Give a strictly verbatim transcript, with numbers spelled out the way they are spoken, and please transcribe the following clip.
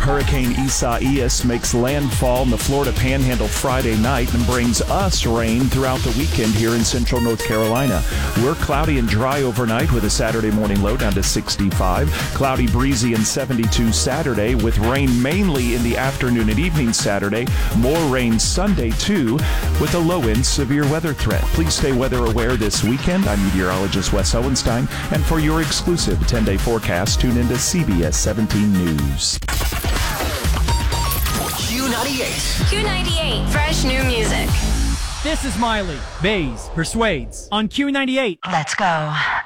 Hurricane Isaias makes landfall in the Florida Panhandle Friday night and brings us rain throughout the weekend here in central North Carolina. We're cloudy and dry overnight with a Saturday morning low down to sixty-five. Cloudy, breezy, and seventy-two Saturday with rain mainly in the afternoon and evening Saturday. More rain Sunday, too, with a low-end severe weather threat. Please stay weather aware this weekend. I'm meteorologist Wes Hohenstein, and for your exclusive ten-day forecast, tune into C B S seventeen News. Q ninety-eight. Q ninety-eight, fresh new music. This is Miley, Vase, Persuades on Q ninety-eight. Let's go.